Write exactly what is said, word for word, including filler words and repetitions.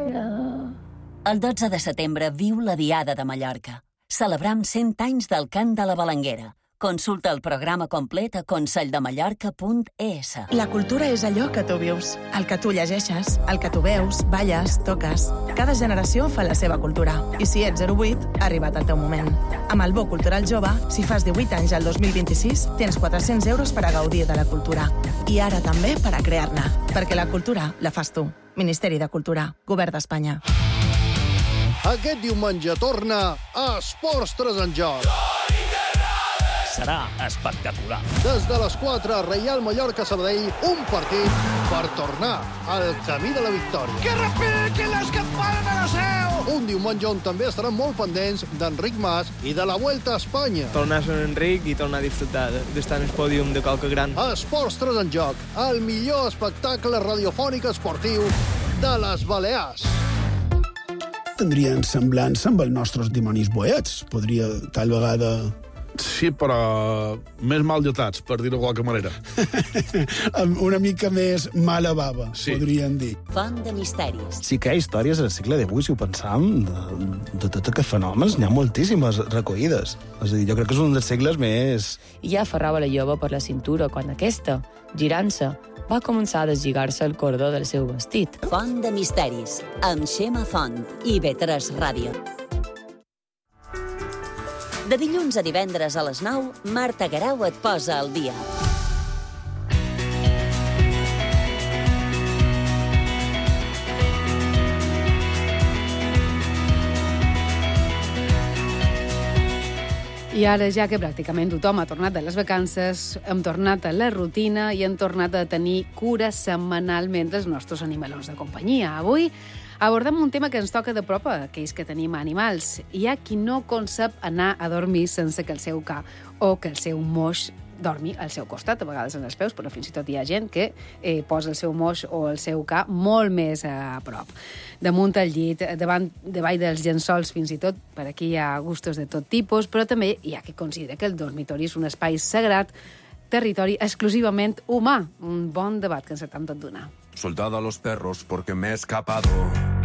El dotze de setembre viu la Diada de Mallorca. Celebram cent anys del cant de la Balanguera. Consulta el programa complet a conselldemallorca punt e s. La cultura és allò que tu vius, el que tu llegeixes, el que tu veus, balles, toques. Cada generació fa la seva cultura. I si ets zero vuit, ha arribat el teu moment. Amb el Bo Cultural Jove, si fas divuit anys al dos mil vint-i-sis, tens quatre-cents euros per a gaudir de la cultura. I ara també per a crear-ne. Perquè la cultura la fas tu. Ministeri de Cultura, Govern d'Espanya. Aquest diumenge torna a Esports tres en joc. Serà espectacular. Des de les quatre, Reial Mallorca-Sabadell, un partit per tornar al camí de la victòria. Que repiquen les campanes de la seu! Un diumenge on també estaran molt pendents d'Enric Mas i de la Vuelta a Espanya. Tornar a ser Enric i tornar a disfrutar d'estar en el pòdium de qualque gran. Esports tres en joc, el millor espectacle radiofònic esportiu de les Balears. Tindrien semblança amb els nostres dimonis boets. Podria, tal vegada... Sí, però més mal lletats, per dir-ho de qualque manera. Una mica més mala bava, sí. Podríem dir. Font de misteris. Sí que hi ha històries al segle divuit, si ho pensam, de, de tots aquests fenòmens, n'hi ha moltíssimes recollides. És a dir, jo crec que és un dels segles més... I ja aferrava la jove per la cintura quan aquesta, girant-se, va començar a deslligar-se el cordó del seu vestit. Font de misteris, amb Xema Font i B tres Ràdio. De dilluns a divendres a les nou, Marta Garau et posa al dia. I ara, ja que pràcticament tothom ha tornat de les vacances, hem tornat a la rutina i hem tornat a tenir cura setmanalment dels nostres animalons de companyia. Avui abordem un tema que ens toca de prop a aquells que tenim animals. Hi ha qui no concep anar a dormir sense que el seu ca o que el seu moix dormi al seu costat, a vegades en els peus, però fins i tot hi ha gent que eh, posa el seu moix o el seu ca molt més a prop. Damunt el llit, davant, davall dels llençols, fins i tot, per aquí hi ha gustos de tot tipus, però també hi ha qui considera que el dormitori és un espai sagrat, territori exclusivament humà. Un bon debat que ens hem tot donar. Soldado a los perros porque me he escapado.